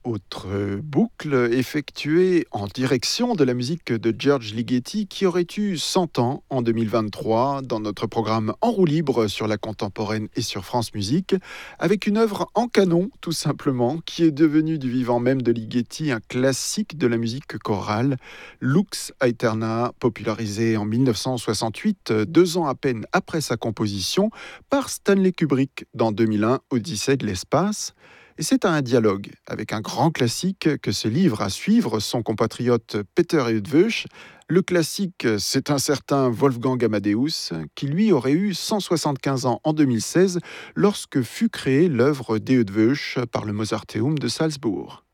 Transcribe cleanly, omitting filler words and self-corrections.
Autre boucle effectuée en direction de la musique de George Ligeti qui aurait eu 100 ans en 2023 dans notre programme En roue libre sur la contemporaine et sur France Musique, avec une œuvre en canon tout simplement qui est devenue du vivant même de Ligeti un classique de la musique chorale, Lux Aeterna, popularisé en 1968, 2 ans à peine après sa composition, par Stanley Kubrick dans 2001, Odyssée de l'espace. Et c'est à un dialogue avec un grand classique que se livre à suivre son compatriote Peter Eötvös. Le classique, c'est un certain Wolfgang Amadeus, qui lui aurait eu 175 ans en 2016 lorsque fut créée l'œuvre d'Eötvös par le Mozarteum de Salzbourg.